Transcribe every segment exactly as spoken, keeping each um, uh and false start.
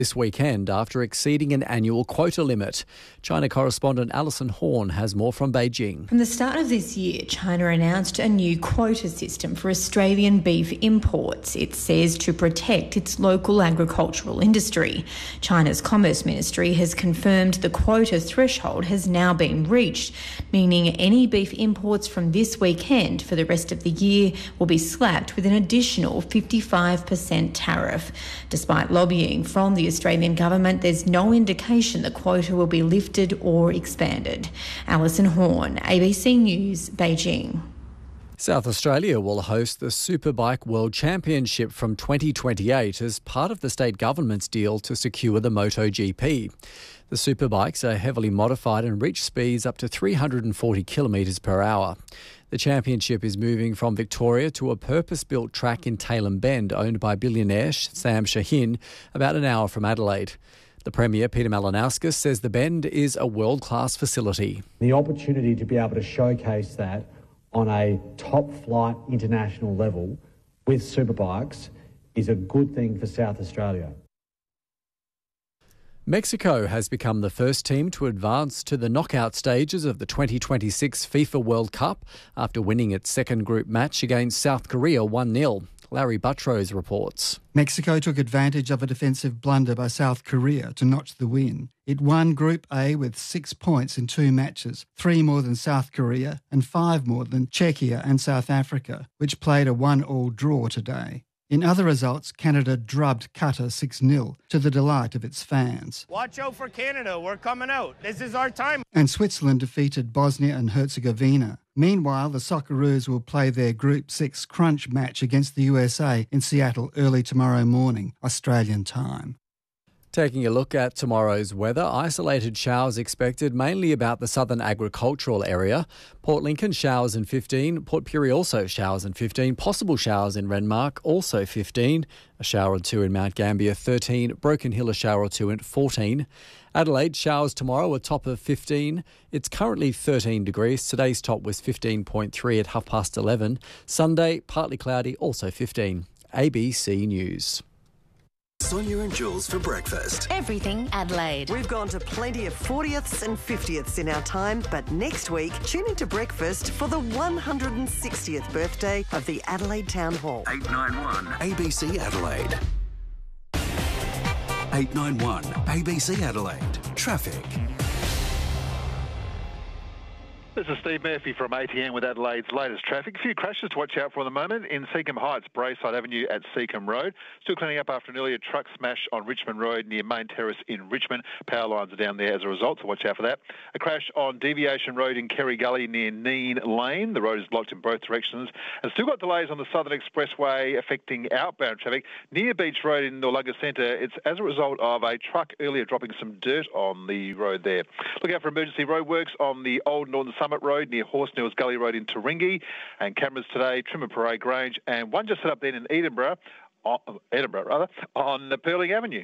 this weekend after exceeding an annual quota limit. China correspondent Alison Horn has more from Beijing. From the start of this year, China announced a new quota system for Australian beef imports. It says to protect its local agricultural industry. China's Commerce Ministry has confirmed the quota threshold has now been reached, meaning any beef imports from this weekend for the rest of the year will be slapped with an additional fifty-five percent tariff. Despite lobbying from the Australian government, there's no indication the quota will be lifted or expanded. Alison Horn, A B C News, Beijing. South Australia will host the Superbike World Championship from twenty twenty-eight as part of the state government's deal to secure the MotoGP. The superbikes are heavily modified and reach speeds up to three hundred forty kilometres per hour. The championship is moving from Victoria to a purpose-built track in Tailem Bend owned by billionaire Sam Shaheen, about an hour from Adelaide. The Premier, Peter Malinauskas, says the Bend is a world-class facility. The opportunity to be able to showcase that on a top-flight international level with superbikes is a good thing for South Australia. Mexico has become the first team to advance to the knockout stages of the twenty twenty-six FIFA World Cup after winning its second group match against South Korea one nil. Larry Buttrose reports. Mexico took advantage of a defensive blunder by South Korea to notch the win. It won Group A with six points in two matches, three more than South Korea and five more than Czechia and South Africa, which played a one-all draw today. In other results, Canada drubbed Qatar six nil to the delight of its fans. Watch out for Canada, we're coming out. This is our time. And Switzerland defeated Bosnia and Herzegovina. Meanwhile, the Socceroos will play their Group six crunch match against the U S A in Seattle early tomorrow morning, Australian time. Taking a look at tomorrow's weather, isolated showers expected mainly about the southern agricultural area. Port Lincoln showers in fifteen, Port Pirie also showers in fifteen, possible showers in Renmark also fifteen, a shower or two in Mount Gambier thirteen, Broken Hill a shower or two at fourteen. Adelaide showers tomorrow, a top of fifteen. It's currently thirteen degrees. Today's top was fifteen point three at half past eleven. Sunday, partly cloudy, also fifteen. A B C News. Sonia and Jules for breakfast. Everything Adelaide. We've gone to plenty of fortieths and fiftieths in our time, but next week, tune into breakfast for the one hundred sixtieth birthday of the Adelaide Town Hall. eight nine one A B C Adelaide. eight nine one A B C Adelaide. Traffic. This is Steve Murphy from A T N with Adelaide's latest traffic. A few crashes to watch out for at the moment in Seacombe Heights, Brayside Avenue at Seacombe Road. Still cleaning up after an earlier truck smash on Richmond Road near Main Terrace in Richmond. Power lines are down there as a result, so watch out for that. A crash on Deviation Road in Kerry Gully near Neen Lane. The road is blocked in both directions. And still got delays on the Southern Expressway affecting outbound traffic near Beach Road in Noarlunga Centre. It's as a result of a truck earlier dropping some dirt on the road there. Look out for emergency roadworks on the Old Northern Summit Road near Horse-Nills Gully Road in Taringi, and cameras today, Trimmer Parade Grange, and one just set up then in Edinburgh, uh, Edinburgh rather, on the Pearling Avenue.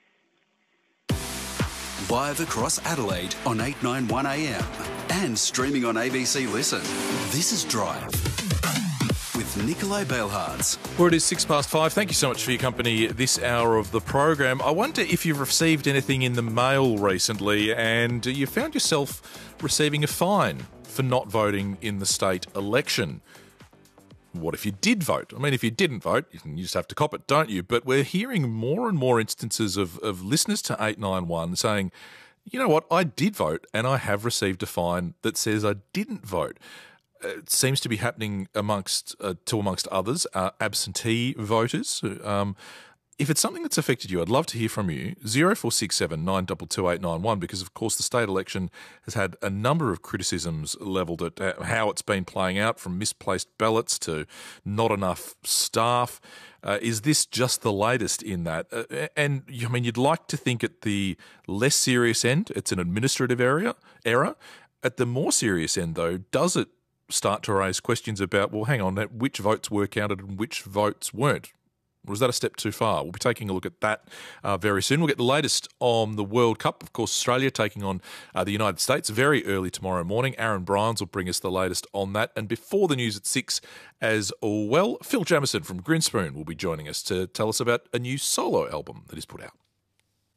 Live across Adelaide on eight nine one A M and streaming on A B C Listen. This is Drive with Nikolai Bailhards. Well, it is six past five. Thank you so much for your company this hour of the program. I wonder if you've received anything in the mail recently and you found yourself receiving a fine for not voting in the state election. What if you did vote? I mean, if you didn't vote, you just have to cop it, don't you? But we're hearing more and more instances of, of listeners to eight nine one saying, you know what, I did vote and I have received a fine that says I didn't vote. It seems to be happening amongst, uh, to amongst others, uh, absentee voters. Um, if it's something that's affected you, I'd love to hear from you. zero four six seven nine two two eight nine one, because of course the state election has had a number of criticisms levelled at uh, how it's been playing out, from misplaced ballots to not enough staff. Uh, is this just the latest in that? Uh, and I mean, you'd like to think at the less serious end, it's an administrative area, error. At the more serious end, though, does it start to raise questions about, well, hang on, which votes were counted and which votes weren't? Or is that a step too far? We'll be taking a look at that uh, very soon. We'll get the latest on the World Cup. Of course, Australia taking on uh, the United States very early tomorrow morning. Aaron Bryans will bring us the latest on that. And before the news at six as well, Phil Jamieson from Grinspoon will be joining us to tell us about a new solo album that he's put out.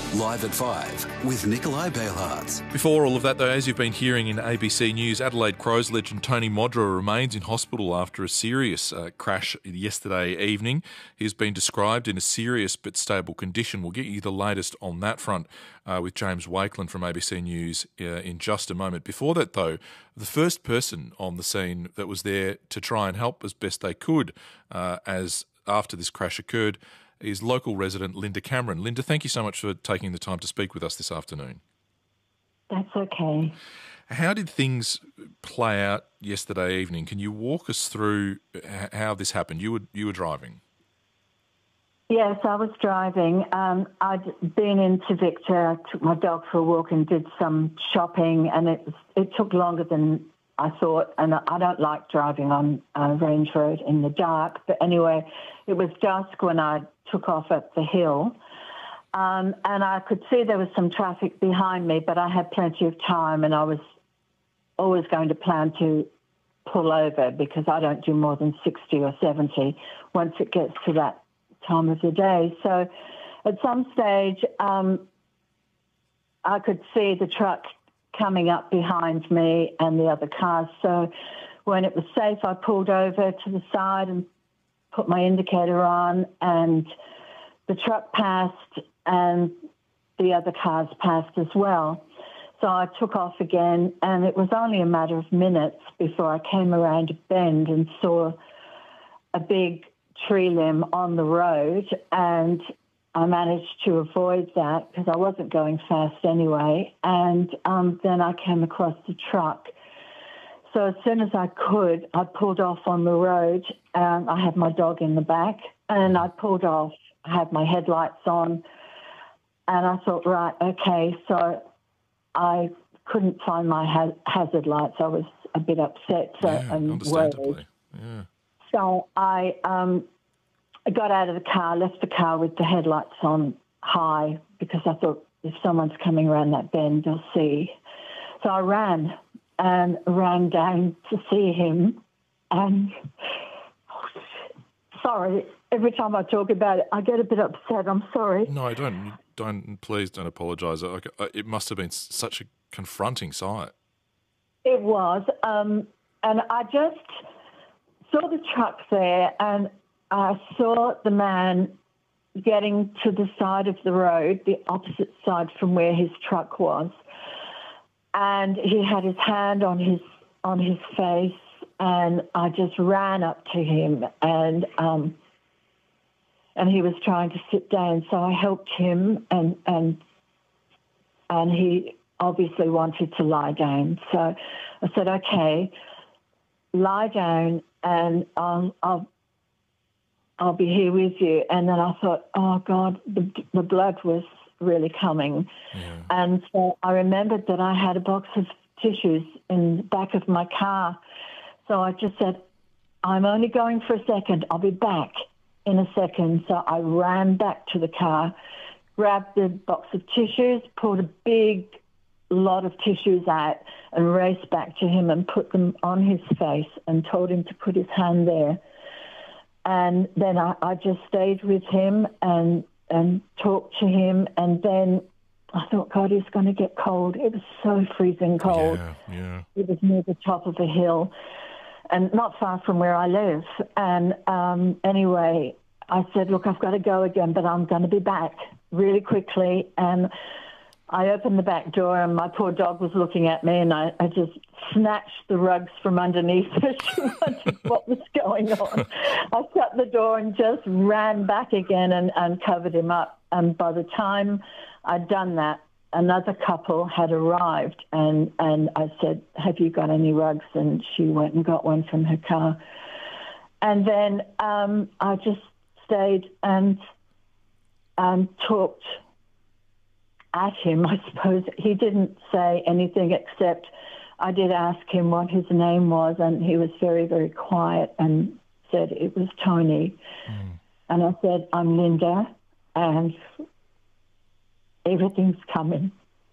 live at five with Nikolai Bailhartz. Before all of that, though, as you've been hearing in A B C News, Adelaide Crows legend Tony Modra remains in hospital after a serious uh, crash yesterday evening. He's been described in a serious but stable condition. We'll get you the latest on that front uh, with James Wakeland from A B C News uh, in just a moment. Before that, though, the first person on the scene that was there to try and help as best they could uh, as after this crash occurred is local resident Linda Cameron. Linda, thank you so much for taking the time to speak with us this afternoon. That's okay. How did things play out yesterday evening? Can you walk us through how this happened? You were you were driving. Yes, I was driving. Um, I'd been into Victor, took my dog for a walk and did some shopping, and it it took longer than I thought, and I don't like driving on uh, Range Road in the dark. But anyway, it was dusk when I took off up the hill, um, and I could see there was some traffic behind me, but I had plenty of time, and I was always going to plan to pull over because I don't do more than sixty or seventy once it gets to that time of the day. So at some stage, um, I could see the truck coming up behind me and the other cars. So when it was safe, I pulled over to the side and put my indicator on, and the truck passed and the other cars passed as well. So I took off again, and it was only a matter of minutes before I came around a bend and saw a big tree limb on the road, and I managed to avoid that because I wasn't going fast anyway. And um, then I came across the truck. So as soon as I could, I pulled off on the road. Um, I had my dog in the back, and I pulled off. I had my headlights on, and I thought, right, okay. So I couldn't find my ha- hazard lights. I was a bit upset so, yeah, and understandably. worried. Yeah. So I, um, I got out of the car, left the car with the headlights on high because I thought if someone's coming around that bend, they'll see. So I ran and ran down to see him. And oh, sorry, every time I talk about it, I get a bit upset. I'm sorry. No, don't, don't, please don't apologise. It must have been such a confronting sight. It was. Um, and I just saw the truck there, and I saw the man getting to the side of the road, the opposite side from where his truck was. And he had his hand on his on his face, and I just ran up to him, and um, and he was trying to sit down, so I helped him, and and and he obviously wanted to lie down. So I said, okay, lie down, and um, I'll I'll be here with you. And then I thought, oh God, the the blood was really coming. Yeah. And so I remembered that I had a box of tissues in the back of my car. So I just said, I'm only going for a second. I'll be back in a second. So I ran back to the car, grabbed the box of tissues, pulled a big lot of tissues out and raced back to him and put them on his face and told him to put his hand there. And then I, I just stayed with him and and talked to him, and then I thought, God, he's going to get cold. It was so freezing cold. Yeah, yeah. It was near the top of a hill and not far from where I live. And um, anyway, I said, look, I've got to go again, but I'm going to be back really quickly. And I opened the back door, and my poor dog was looking at me, and I, I just snatched the rugs from underneath her. She wondered what was going on. I shut the door and just ran back again and, and covered him up. And by the time I'd done that, another couple had arrived, and, and I said, have you got any rugs? And she went and got one from her car. And then um, I just stayed and um, talked at him, I suppose. He didn't say anything except I did ask him what his name was, and he was very, very quiet and said it was Tony. Mm. And I said, I'm Linda, and everything's coming.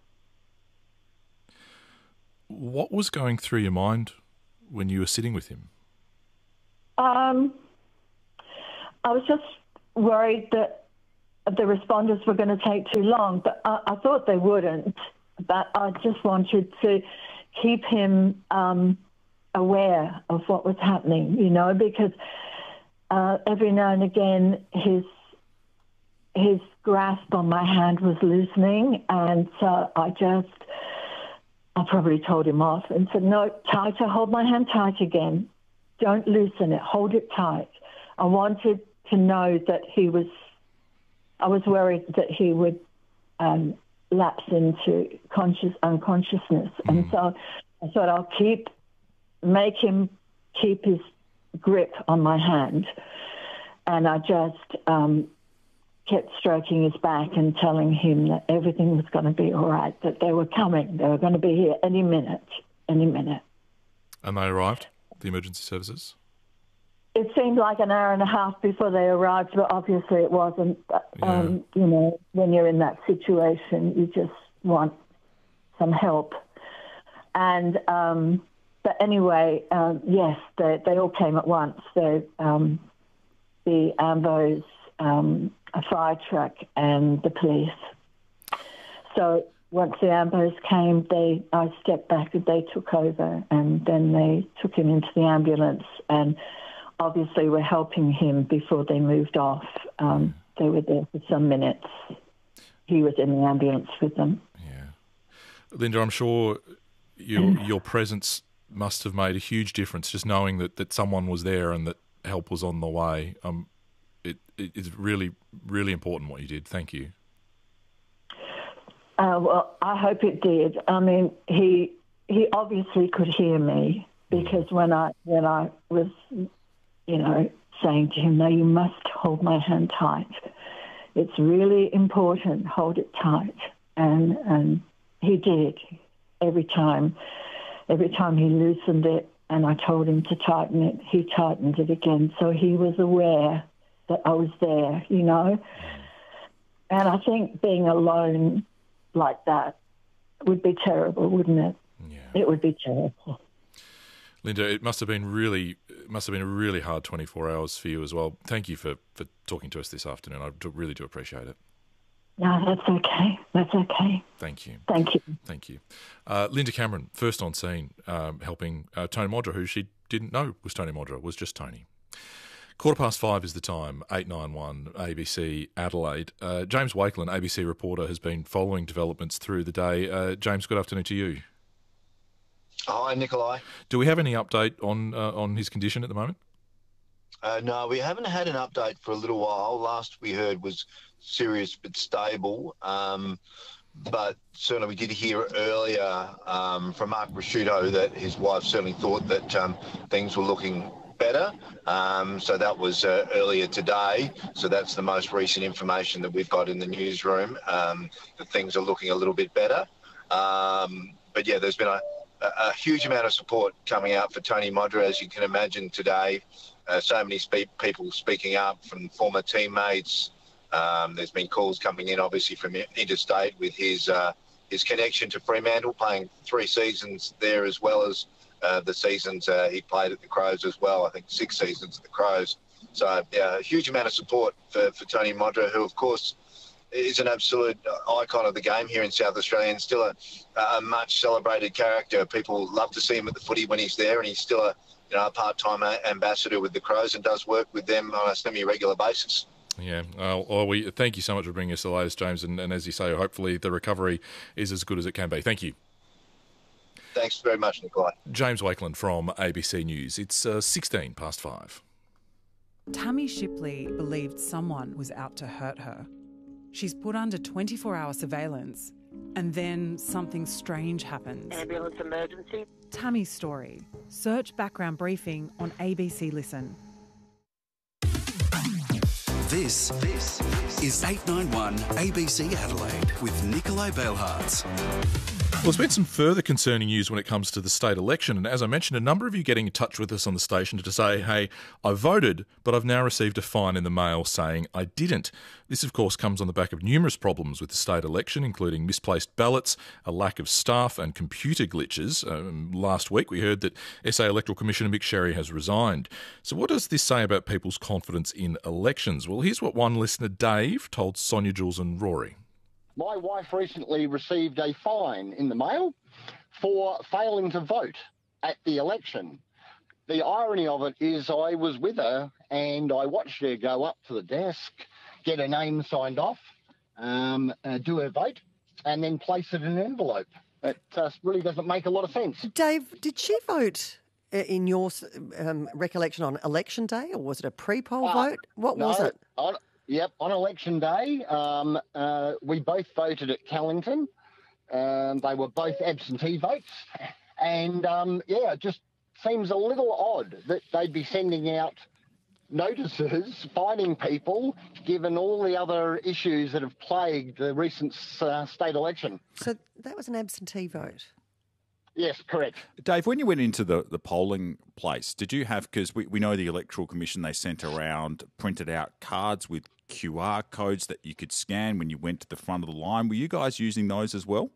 What was going through your mind when you were sitting with him? Um, I was just worried that the responders were going to take too long, but I, I thought they wouldn't. But I just wanted to keep him um, aware of what was happening, you know, because uh, every now and again his his grasp on my hand was loosening, and so I just, I probably told him off and said, no, tighter, hold my hand tight again. Don't loosen it, hold it tight. I wanted to know that he was, I was worried that he would um, lapse into conscious unconsciousness. Mm. And so I thought I'll keep, make him keep his grip on my hand. And I just um, kept stroking his back and telling him that everything was going to be all right, that they were coming. They were going to be here any minute, any minute. And they arrived, the emergency services? It seemed like an hour and a half before they arrived, but obviously it wasn't. Um, yeah. You know, when you're in that situation, you just want some help. And, um, but anyway, um, yes, they, they all came at once. So, um, the Ambos, um, a fire truck and the police. So once the Ambos came, they I stepped back and they took over, and then they took him into the ambulance, and obviously were helping him before they moved off. Um, they were there for some minutes. He was in the ambulance with them. Yeah. Linda, I'm sure your your presence must have made a huge difference, just knowing that, that someone was there and that help was on the way. Um, it, it it's really, really important what you did. Thank you. Uh, well, I hope it did. I mean, he he obviously could hear me, because when I when I was, you know, saying to him, no, you must hold my hand tight. It's really important, hold it tight. And and he did. Every time, every time he loosened it and I told him to tighten it, he tightened it again. So he was aware that I was there, you know. And I think being alone like that would be terrible, wouldn't it? Yeah. It would be terrible. Linda, it must have been really, it must have been a really hard twenty-four hours for you as well. Thank you for, for talking to us this afternoon. I do, really do appreciate it. No, that's okay. That's okay. Thank you. Thank you. Thank you. Uh, Linda Cameron, first on scene, um, helping uh, Tony Modra, who she didn't know was Tony Modra, was just Tony. Quarter past five is the time, eight nine one A B C Adelaide. Uh, James Wakelin, A B C reporter, has been following developments through the day. Uh, James, good afternoon to you. Hi, Nikolai. Do we have any update on uh, on his condition at the moment? Uh, no, we haven't had an update for a little while. Last we heard was serious but stable. Um, but certainly we did hear earlier um, from Mark Prosciutto that his wife certainly thought that um, things were looking better. Um, so that was uh, earlier today. So that's the most recent information that we've got in the newsroom, um, that things are looking a little bit better. Um, but yeah, there's been a, a huge amount of support coming out for Tony Modra, as you can imagine today. Uh, so many spe- people speaking up, from former teammates. Um, there's been calls coming in, obviously, from interstate with his uh, his connection to Fremantle, playing three seasons there, as well as uh, the seasons uh, he played at the Crows as well. I think six seasons at the Crows. So yeah, a huge amount of support for, for Tony Modra, who, of course, is an absolute icon of the game here in South Australia, and still a, a much celebrated character. People love to see him at the footy when he's there, and he's still a, you know, a part-time ambassador with the Crows and does work with them on a semi-regular basis. Yeah, uh, well, we thank you so much for bringing us the latest, James, and, and as you say, hopefully the recovery is as good as it can be. Thank you. Thanks very much, Nikolai. James Wakelin from A B C News. It's uh, sixteen past five. Tammy Shipley believed someone was out to hurt her. She's put under twenty-four hour surveillance, and then something strange happens. Ambulance emergency. Tammy's story. Search background briefing on A B C Listen. This, this is eight nine one A B C Adelaide with Nikolai Bailhartz. Well, there's been some further concerning news when it comes to the state election. And as I mentioned, a number of you getting in touch with us on the station to say, hey, I voted, but I've now received a fine in the mail saying I didn't. This, of course, comes on the back of numerous problems with the state election, including misplaced ballots, a lack of staff and computer glitches. Um, last week, we heard that S A Electoral Commissioner Mick Sherry has resigned. So what does this say about people's confidence in elections? Well, here's what one listener, Dave, told Sonia, Jules and Rory. My wife recently received a fine in the mail for failing to vote at the election. The irony of it is I was with her and I watched her go up to the desk, get her name signed off, um, uh, do her vote, and then place it in an envelope. It uh, really doesn't make a lot of sense. Dave, did she vote in your um, recollection on election day, or was it a pre-poll uh, vote? What no, was it? On, yep, on election day, um, uh, we both voted at Callington. Um, they were both absentee votes. And, um, yeah, it just seems a little odd that they'd be sending out notices, fining people, given all the other issues that have plagued the recent uh, state election. So that was an absentee vote? Yes, correct. Dave, when you went into the, the polling place, did you have, because we, we know the Electoral Commission, they sent around printed out cards with Q R codes that you could scan when you went to the front of the line. Were you guys using those as well?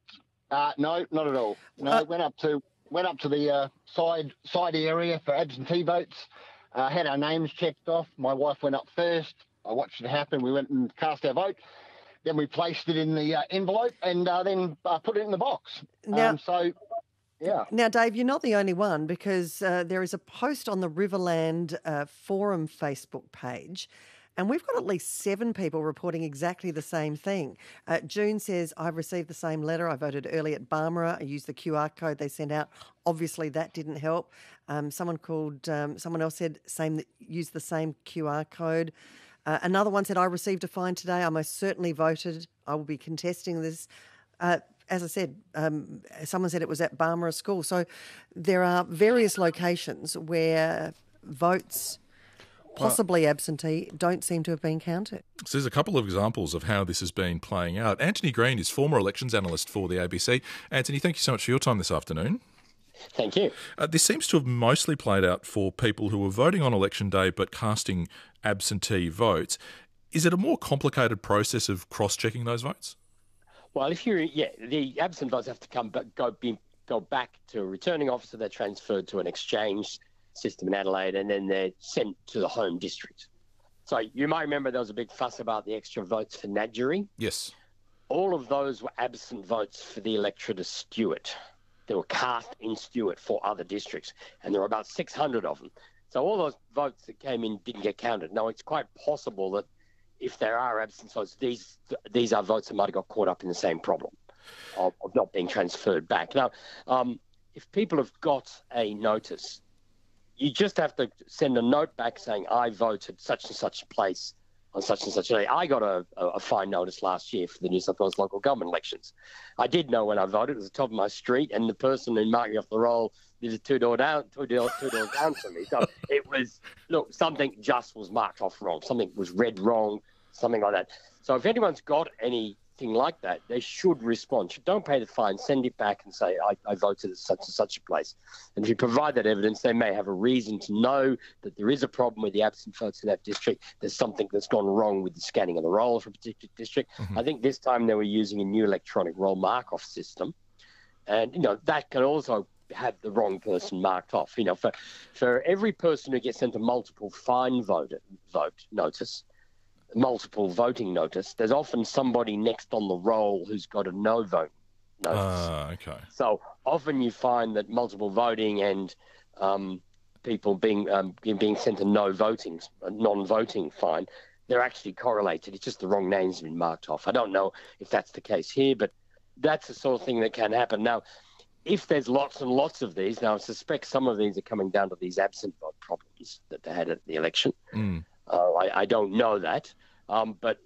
Uh, no, not at all. No, uh, went up to went up to the uh, side side area for absentee votes, uh, had our names checked off. My wife went up first. I watched it happen. We went and cast our vote. Then we placed it in the uh, envelope and uh, then uh, put it in the box. Now, um, so... Yeah. Now, Dave, you're not the only one, because uh, there is a post on the Riverland uh, Forum Facebook page, and we've got at least seven people reporting exactly the same thing. Uh, June says, I've received the same letter. I voted early at Barmera. I used the Q R code they sent out. Obviously, that didn't help. Um, someone called, um, someone else said, same, used the same Q R code. Uh, another one said, I received a fine today. I most certainly voted. I will be contesting this. Uh, As I said, um, someone said it was at Barmera School. So there are various locations where votes, possibly well, absentee, don't seem to have been counted. So there's a couple of examples of how this has been playing out. Anthony Green is former elections analyst for the A B C. Anthony, thank you so much for your time this afternoon. Thank you. Uh, this seems to have mostly played out for people who were voting on election day but casting absentee votes. Is it a more complicated process of cross-checking those votes? Well, if you're, yeah, the absent votes have to come but go be, go back to a returning officer. They're transferred to an exchange system in Adelaide, and then they're sent to the home district. So you might remember there was a big fuss about the extra votes for Nadgerry. Yes. All of those were absent votes for the electorate of Stewart. They were cast in Stewart for other districts, and there were about six hundred of them. So all those votes that came in didn't get counted. Now, it's quite possible that if there are absent votes, these these are votes that might have got caught up in the same problem of, of not being transferred back. Now, um, if people have got a notice, you just have to send a note back saying, I voted such and such a place on such and such a day. I got a, a, a fine notice last year for the New South Wales local government elections. I did know when I voted. It was the top of my street, and the person who marked me off the roll lived two door down, two door, two doors down from me. So it was, look, something just was marked off wrong. Something was read wrong, something like that. So if anyone's got anything like that, they should respond. Don't pay the fine. Send it back and say, I, I voted at such and such a place. And if you provide that evidence, they may have a reason to know that there is a problem with the absent votes in that district. There's something that's gone wrong with the scanning of the roll for a particular district. Mm-hmm. I think this time they were using a new electronic roll mark-off system. And, you know, that can also have the wrong person marked off. You know, for for every person who gets sent a multiple fine vote, vote notice, multiple voting notice, there's often somebody next on the roll who's got a no vote notice. Ah, uh, okay. So often you find that multiple voting and um, people being um, being sent a no voting, a non-voting fine, they're actually correlated. It's just the wrong names have been marked off. I don't know if that's the case here, but that's the sort of thing that can happen. Now, if there's lots and lots of these, now I suspect some of these are coming down to these absent vote problems that they had at the election. Mm. Uh, I, I don't know that, um, but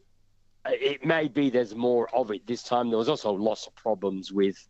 it may be there's more of it this time. There was also lots of problems with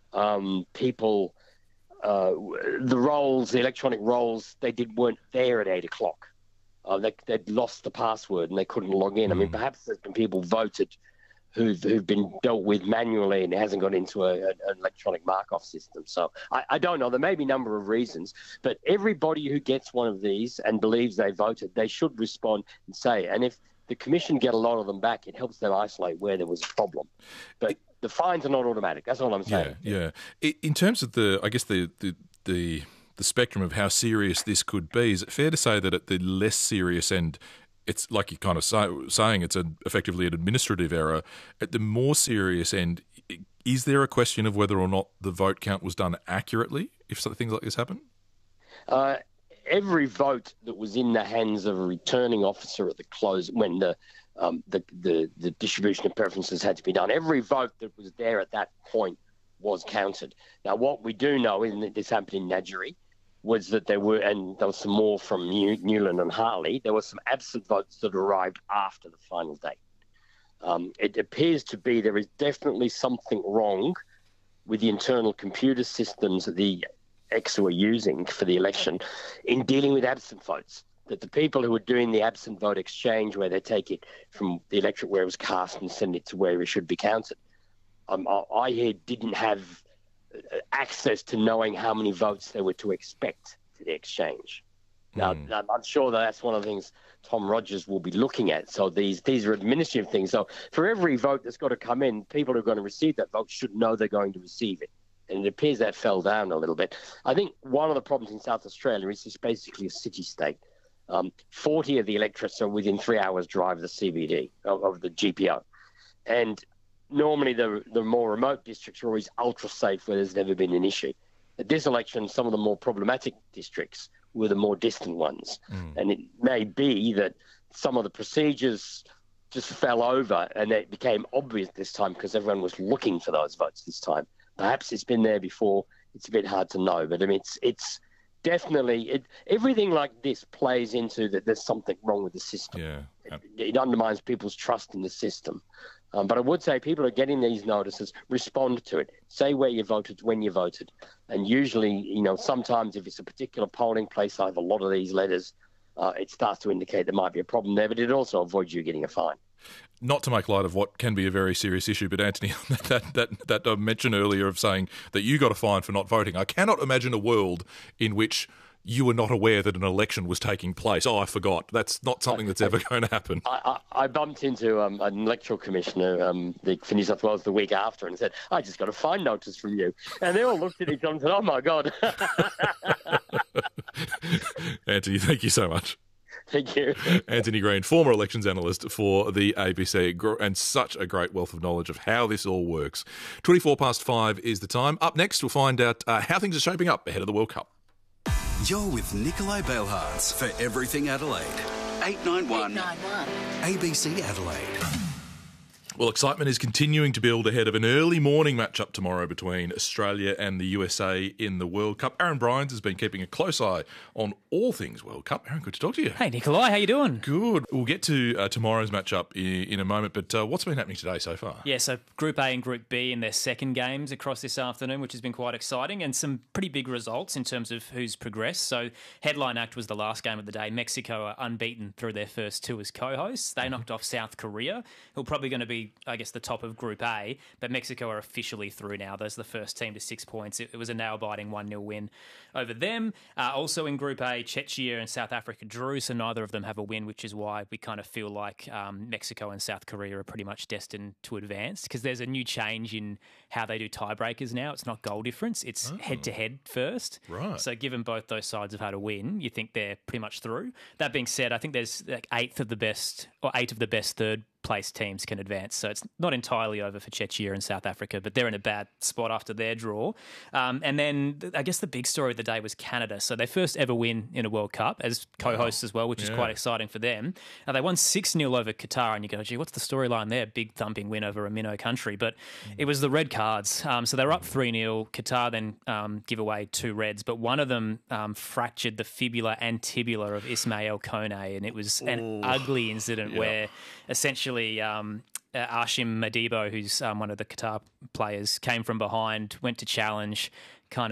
um, people, uh, the rolls, the electronic rolls, they did weren't there at eight o'clock. Uh, they, they'd lost the password and they couldn't log in. Mm. I mean, perhaps there's been people voted who've, who've been dealt with manually and hasn't got into a, a, an electronic mark-off system. So I, I don't know. There may be a number of reasons, but everybody who gets one of these and believes they voted, they should respond and say it. And if the Commission get a lot of them back, it helps them isolate where there was a problem. But the fines are not automatic. That's all I'm saying. Yeah, yeah. In terms of the, I guess the the the, the spectrum of how serious this could be, is it fair to say that at the less serious end, it's like you're kind of say, saying it's a, effectively an administrative error. At the more serious end, is there a question of whether or not the vote count was done accurately if things like this happen? Uh, every vote that was in the hands of a returning officer at the close, when the um, the, the the distribution of preferences had to be done, every vote that was there at that point was counted. Now, what we do know, and this happened in Nadgeri, was that there were, and there was some more from New, Newland and Harley, there were some absent votes that arrived after the final date. Um, it appears to be there is definitely something wrong with the internal computer systems that the E X A are using for the election in dealing with absent votes. That the people who are doing the absent vote exchange, where they take it from the electorate where it was cast and send it to where it should be counted, um, I, I hear didn't have access to knowing how many votes they were to expect for the exchange. Now, mm. I'm sure that that's one of the things Tom Rogers will be looking at. So these these are administrative things. So for every vote that's got to come in, people who are going to receive that vote should know they're going to receive it. And it appears that fell down a little bit. I think one of the problems in South Australia is it's basically a city-state. Um, forty of the electorates are within three hours' drive of the C B D, of, of the G P O. And normally the the more remote districts are always ultra-safe where there's never been an issue. At this election, some of the more problematic districts were the more distant ones. Mm. And it may be that some of the procedures just fell over and it became obvious this time because everyone was looking for those votes this time. Perhaps it's been there before. It's a bit hard to know. But, I mean, it's it's definitely it, – everything like this plays into that there's something wrong with the system. Yeah. It, it undermines people's trust in the system. Um, but I would say people are getting these notices, respond to it, say where you voted, when you voted. And usually, you know, sometimes if it's a particular polling place, I have a lot of these letters, uh, it starts to indicate there might be a problem there, but it also avoids you getting a fine. Not to make light of what can be a very serious issue, but Anthony, that that that I mentioned earlier of saying that you got a fine for not voting, I cannot imagine a world in which you were not aware that an election was taking place. Oh, I forgot. That's not something that's ever going to happen. I, I, I bumped into um, an electoral commissioner um, the, for New South Wales the week after and said, I just got a fine notice from you. And they all looked at each other and said, oh, my God. Anthony, thank you so much. Thank you. Anthony Green, former elections analyst for the A B C, and such a great wealth of knowledge of how this all works. twenty-four past five is the time. Up next, we'll find out uh, how things are shaping up ahead of the World Cup. You're with Nicolai Beilharz for Everything Adelaide. eight nine one A B C Adelaide. Well, excitement is continuing to build ahead of an early morning matchup tomorrow between Australia and the U S A in the World Cup. Aaron Bryans has been keeping a close eye on all things World Cup. Aaron, good to talk to you. Hey, Nicolai, how you doing? Good. We'll get to uh, tomorrow's matchup in, in a moment, but uh, what's been happening today so far? Yeah, so Group A and Group B in their second games across this afternoon, which has been quite exciting, and some pretty big results in terms of who's progressed. So headline act was the last game of the day. Mexico are unbeaten through their first two as co-hosts. They mm-hmm. knocked off South Korea, who are probably going to be, I guess, the top of Group A, but Mexico are officially through now. There's the first team to six points. It, it was a nail-biting one nil win over them. Uh, also in Group A, Czechia and South Africa drew, so neither of them have a win, which is why we kind of feel like um, Mexico and South Korea are pretty much destined to advance, because there's a new change in how they do tiebreakers now. It's not goal difference, it's oh. head-to-head first. Right. So given both those sides have had a win, you think they're pretty much through. That being said, I think there's like eighth of the best, or eight of the best third place teams can advance. So it's not entirely over for Czechia and South Africa, but they're in a bad spot after their draw. Um, and then I guess the big story of the day was Canada. So their first ever win in a World Cup as co-hosts wow. as well, which yeah. is quite exciting for them. Now, they won six nil over Qatar, and you go, gee, what's the storyline there? Big thumping win over a minnow country. But mm. it was the red cards. Um, so they were up three nil. Qatar then um, give away two reds, but one of them um, fractured the fibula and tibula of Ismail Kone, and it was an Ooh. ugly incident yeah. where essentially Um, uh, Ashim Madibo, who's um, one of the Qatar players, came from behind, went to challenge, kind of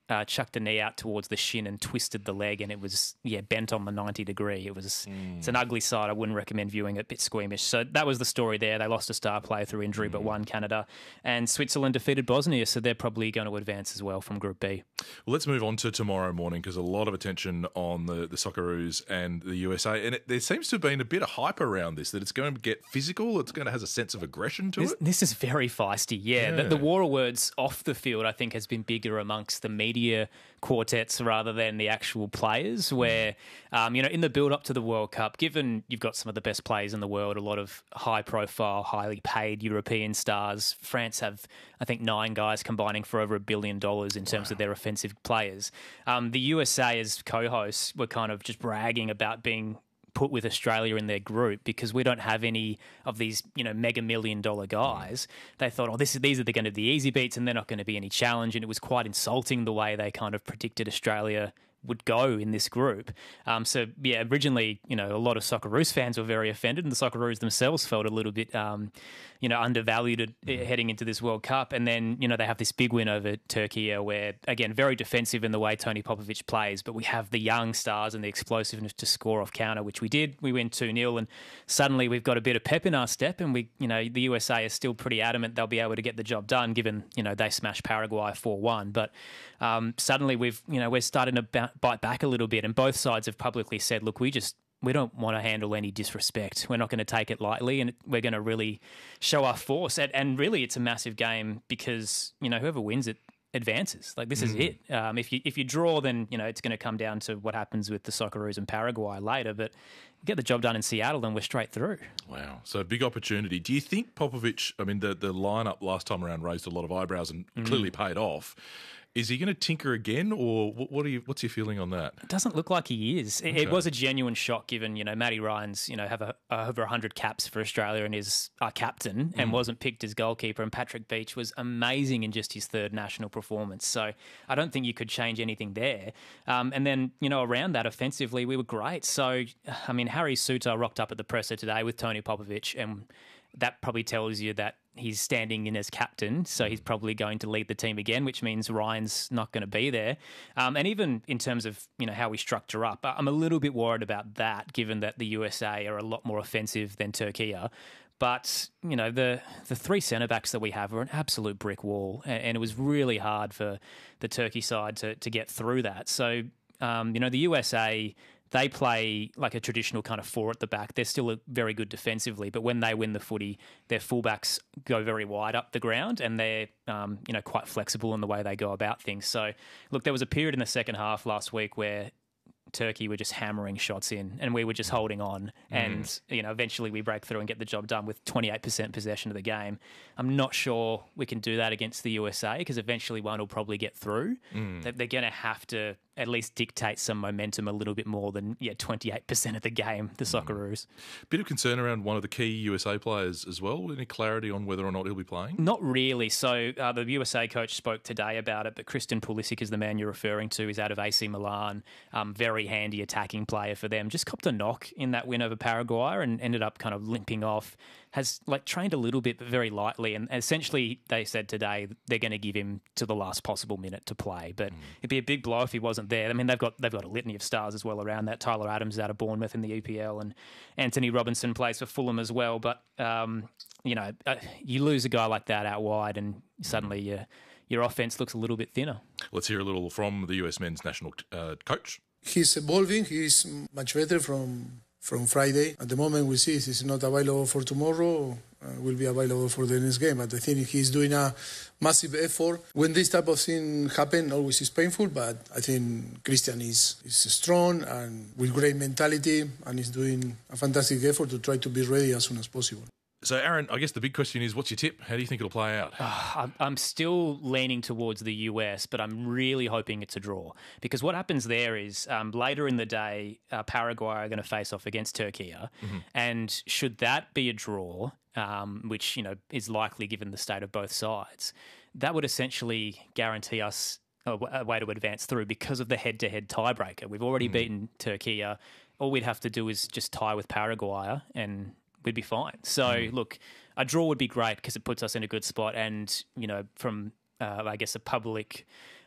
uh, chucked a knee out towards the shin and twisted the leg, and it was yeah bent on the ninety degree. It was mm. It's an ugly sight. I wouldn't recommend viewing it. A bit squeamish. So that was the story there. They lost a star player through injury, mm. but won Canada, and Switzerland defeated Bosnia, so they're probably going to advance as well from Group B. Well, let's move on to tomorrow morning because a lot of attention on the the Socceroos and the U S A, and it, there seems to have been a bit of hype around this that it's going to get physical. It's going to have a sense of aggression to this, it. This is very feisty. Yeah, yeah. The, the war of words off the field, I think, has been bigger amongst the media quartets rather than the actual players, where, um, you know, in the build-up to the World Cup, given you've got some of the best players in the world, a lot of high-profile, highly paid European stars, France have, I think, nine guys combining for over a billion dollars in terms wow. of their offensive players. Um, the U S A as co-hosts were kind of just bragging about being put with Australia in their group because we don't have any of these, you know, mega million dollar guys. They thought, oh, this is these are going to be the easy beats and they're not going to be any challenge. And it was quite insulting the way they kind of predicted Australia would go in this group. Um, so, yeah, originally, you know, a lot of Socceroos fans were very offended and the Socceroos themselves felt a little bit, um, you know, undervalued heading into this World Cup. And then, you know, they have this big win over Turkey where, again, very defensive in the way Tony Popovic plays, but we have the young stars and the explosiveness to score off counter, which we did. We win two nil and suddenly we've got a bit of pep in our step and we, you know, the U S A is still pretty adamant they'll be able to get the job done given, you know, they smashed Paraguay four one. But um, suddenly we've, you know, we're starting to ba- bite back a little bit and both sides have publicly said, look, we just, we don't want to handle any disrespect. We're not going to take it lightly and we're going to really show our force. And, and really it's a massive game because, you know, whoever wins it advances. Like this mm. is it. Um, if you if you draw, then, you know, it's going to come down to what happens with the Socceroos and Paraguay later. But get the job done in Seattle and we're straight through. Wow. So big opportunity. Do you think Popovic, I mean, the, the lineup last time around raised a lot of eyebrows and mm. clearly paid off. Is he going to tinker again, or what are you? What's your feeling on that? It doesn't look like he is. Okay. It was a genuine shock, given you know Matty Ryan's you know have a, over a hundred caps for Australia and is our captain, and mm. wasn't picked as goalkeeper. And Patrick Beach was amazing in just his third national performance. So I don't think you could change anything there. Um, and then you know around that offensively, we were great. So I mean, Harry Suter rocked up at the presser today with Tony Popovic, and that probably tells you that he's standing in as captain, so he's probably going to lead the team again, which means Ryan's not going to be there. Um, and even in terms of you know how we structure up, I'm a little bit worried about that, given that the U S A are a lot more offensive than Turkey are. But you know the the three centre backs that we have are an absolute brick wall, and, and it was really hard for the Turkey side to to get through that. So um, you know the U S A. They play like a traditional kind of four at the back. They're still very good defensively, but when they win the footy, their fullbacks go very wide up the ground and they're um, you know quite flexible in the way they go about things. So, look, there was a period in the second half last week where Turkey were just hammering shots in and we were just holding on and mm. you know eventually we break through and get the job done with twenty-eight percent possession of the game. I'm not sure we can do that against the U S A because eventually one will probably get through. Mm. They're going to have to at least dictate some momentum a little bit more than yeah twenty-eight percent of the game, the Socceroos. Bit of concern around one of the key U S A players as well. Any clarity on whether or not he'll be playing? Not really. So uh, the U S A coach spoke today about it, but Christian Pulisic is the man you're referring to. He's out of A C Milan, um, very handy attacking player for them. Just copped a knock in that win over Paraguay and ended up kind of limping off. Has like trained a little bit, but very lightly. And essentially, they said today they're going to give him to the last possible minute to play. But mm. it'd be a big blow if he wasn't there. I mean, they've got they've got a litany of stars as well around that. Tyler Adams is out of Bournemouth in the E P L, and Anthony Robinson plays for Fulham as well. But um, you know, uh, you lose a guy like that out wide, and suddenly your your offense looks a little bit thinner. Let's hear a little from the U S men's national uh, coach. He's evolving. He's much better from. From Friday. At the moment we see he's not available for tomorrow, uh, will be available for the next game. But I think he's doing a massive effort. When this type of thing happen, always is painful, but I think Christian is, is strong and with great mentality and is doing a fantastic effort to try to be ready as soon as possible. So, Aaron, I guess the big question is, what's your tip? How do you think it'll play out? Uh, I'm, I'm still leaning towards the U S, but I'm really hoping it's a draw. Because what happens there is um, later in the day, uh, Paraguay are going to face off against Turkey. Mm-hmm. And should that be a draw, um, which you know is likely given the state of both sides, that would essentially guarantee us a, a way to advance through because of the head-to-head tiebreaker. We've already mm. beaten Turkey. All we'd have to do is just tie with Paraguay and we'd be fine. So, mm. look, a draw would be great because it puts us in a good spot. And, you know, from, uh, I guess, a public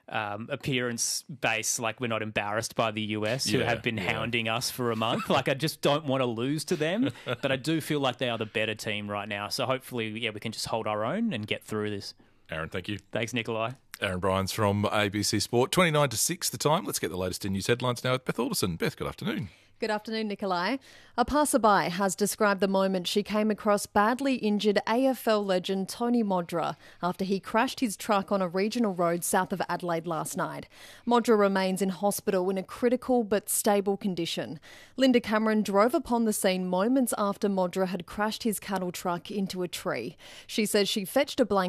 um, appearance base, like we're not embarrassed by the U S, who Yeah, have been yeah. hounding us for a month. Like, I just don't want to lose to them, but I do feel like they are the better team right now. So hopefully, yeah, we can just hold our own and get through this. Aaron, thank you. Thanks, Nikolai. Aaron Bryans from A B C Sport. twenty-nine to six the time. Let's get the latest in news headlines now with Beth Alderson. Beth, good afternoon. Good afternoon, Nikolai. A passerby has described the moment she came across badly injured A F L legend Tony Modra after he crashed his truck on a regional road south of Adelaide last night. Modra remains in hospital in a critical but stable condition. Linda Cameron drove upon the scene moments after Modra had crashed his cattle truck into a tree. She says she fetched a blanket